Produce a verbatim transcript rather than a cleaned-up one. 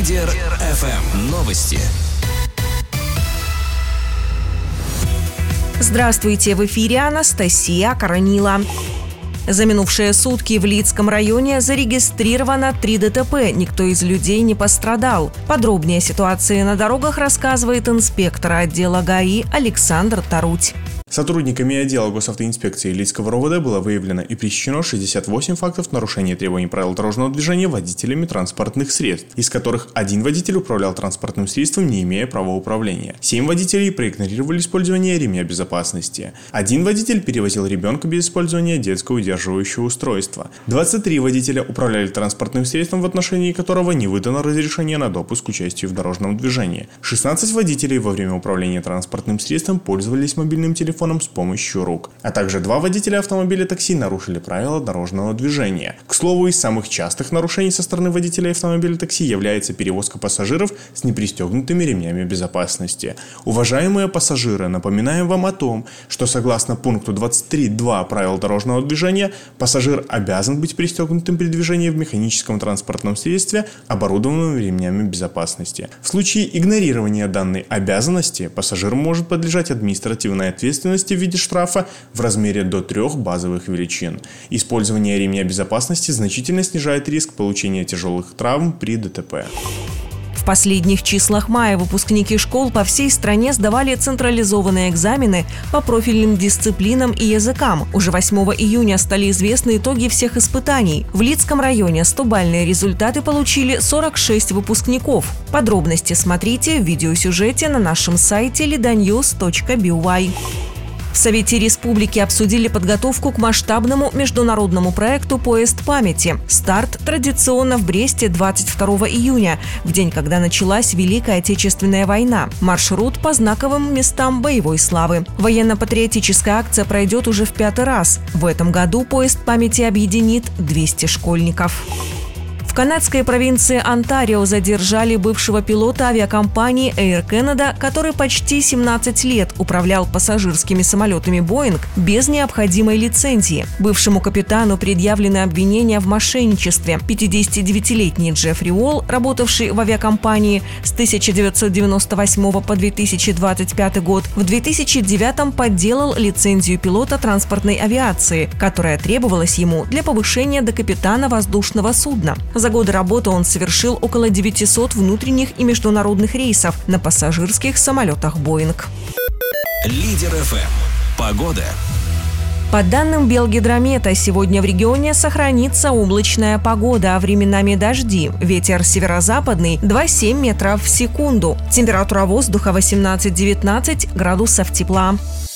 Лидер эф эм. Новости. Здравствуйте, в эфире Анастасия Коронила. За минувшие сутки в Лидском районе зарегистрировано три ДТП, никто из людей не пострадал. Подробнее о ситуации на дорогах рассказывает инспектор отдела ГАИ Александр Таруть. Сотрудниками отдела госавтоинспекции Лидского РОВД было выявлено и пресечено шестьдесят восемь фактов нарушения требований правил дорожного движения водителями транспортных средств, из которых один водитель управлял транспортным средством, не имея права управления. семь водителей проигнорировали использование ремня безопасности. Один водитель перевозил ребенка без использования детского удерживающего устройства. двадцать три водителя управляли транспортным средством, в отношении которого не выдано разрешение на допуск к участию в дорожном движении. шестнадцать водителей во время управления транспортным средством пользовались мобильным телефоном с помощью рук, а также два водителя автомобиля такси нарушили правила дорожного движения. К слову, из самых частых нарушений со стороны водителей автомобиля такси является перевозка пассажиров с непристегнутыми ремнями безопасности. Уважаемые пассажиры, напоминаем вам о том, что согласно пункту двадцать три точка два правил дорожного движения, пассажир обязан быть пристегнутым при движении в механическом транспортном средстве, оборудованном ремнями безопасности. В случае игнорирования данной обязанности пассажир может подлежать административной ответственности в виде штрафа в размере до трех базовых величин. Использование ремня безопасности значительно снижает риск получения тяжелых травм при ДТП. В последних числах мая выпускники школ по всей стране сдавали централизованные экзамены по профильным дисциплинам и языкам. Уже восьмого июня стали известны итоги всех испытаний. В Лидском районе сто-бальные результаты получили сорок шесть выпускников. Подробности смотрите в видеосюжете на нашем сайте лиданьюз точка би уай. В Совете Республики обсудили подготовку к масштабному международному проекту «Поезд памяти». Старт традиционно в Бресте двадцать второго июня, в день, когда началась Великая Отечественная война. Маршрут по знаковым местам боевой славы. Военно-патриотическая акция пройдет уже в пятый раз. В этом году «Поезд памяти» объединит двести школьников. В канадской провинции Онтарио задержали бывшего пилота авиакомпании Air Canada, который почти семнадцать лет управлял пассажирскими самолетами Boeing без необходимой лицензии. Бывшему капитану предъявлены обвинения в мошенничестве. пятидесятидевятилетний Джеффри Уолл, работавший в авиакомпании с тысяча девятьсот девяносто восьмого по две тысячи двадцать пятый год, в две тысячи девятом подделал лицензию пилота транспортной авиации, которая требовалась ему для повышения до капитана воздушного судна. За годы работы он совершил около девятисот внутренних и международных рейсов на пассажирских самолетах Boeing. Лидер эф эм. Погода. По данным Белгидромета, сегодня в регионе сохранится облачная погода, а временами дожди. Ветер северо-западный два целых семь десятых метров в секунду. Температура воздуха восемнадцать-девятнадцать градусов тепла.